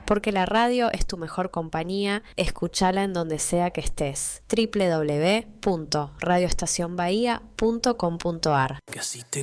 porque la radio es tu mejor compañía. Escúchala en donde sea que estés. www.radioestacionbahía.com.ar. Que así te